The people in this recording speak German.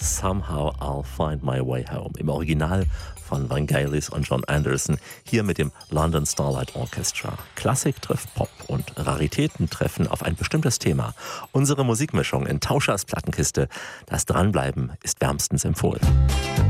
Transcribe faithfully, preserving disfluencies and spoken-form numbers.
Somehow I'll Find My Way Home. Im Original von Vangelis und John Anderson, hier mit dem London Starlight Orchestra. Klassik trifft Pop und Raritäten treffen auf ein bestimmtes Thema. Unsere Musikmischung in Tauschers Plattenkiste. Das Dranbleiben ist wärmstens empfohlen.